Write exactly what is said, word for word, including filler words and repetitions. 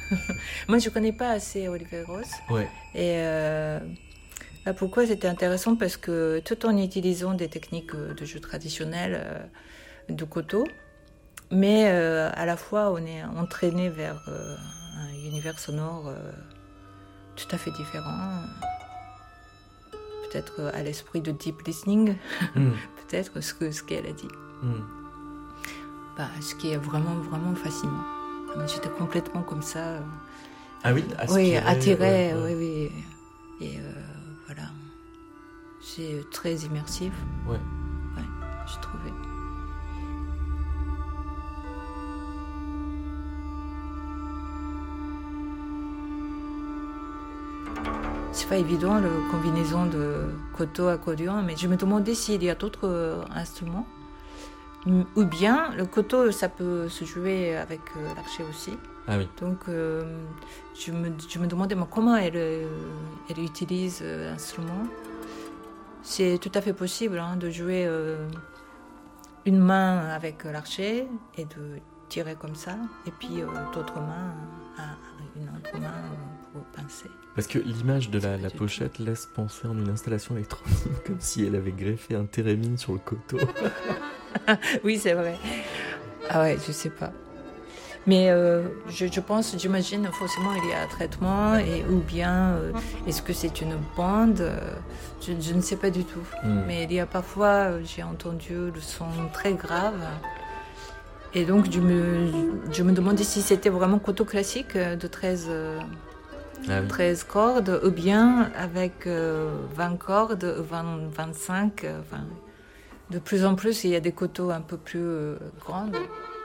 Moi, je connais pas assez Olivier Ross. Ouais. Et euh, là, pourquoi c'était intéressant? Parce que tout en utilisant des techniques de jeu traditionnelles euh, de koto, mais euh, à la fois on est entraîné vers euh, un univers sonore euh, tout à fait différent. Peut-être à l'esprit de deep listening, mm. peut-être ce, que, ce qu'elle a dit. Mm. Bah, ce qui est vraiment, vraiment fascinant. J'étais complètement comme ça. Ah oui, aspirée, oui, attirée, ouais, ouais. oui, oui. Et euh, voilà. C'est très immersif. Ouais. Ouais, j'ai trouvé. C'est pas évident, la combinaison de koto accordéon, mais je me demandais s'il y a d'autres euh, instruments. Ou bien, le koto, ça peut se jouer avec euh, l'archet aussi. Ah oui. Donc, euh, je, me, je me demandais moi, comment elle, elle utilise euh, l'instrument. C'est tout à fait possible hein, de jouer euh, une main avec l'archet et de tirer comme ça, et puis euh, d'autres mains, à une autre main pour pincer. Parce que l'image de la, la pochette tout. laisse penser en une installation électronique, comme si elle avait greffé un thérémine sur le koto. Oui, c'est vrai. Ah ouais, je sais pas. Mais euh, je, je pense, j'imagine, forcément, il y a un traitement, et, ou bien, euh, est-ce que c'est une bande euh, je, je ne sais pas du tout. Mm. Mais il y a parfois, euh, j'ai entendu le son très grave. Et donc, je me, je me demandais si c'était vraiment koto classique de treize, euh, ah oui. treize cordes, ou bien avec euh, vingt cordes, vingt, vingt-cinq. Euh, enfin, de plus en plus, il y a des kotos un peu plus euh, grandes.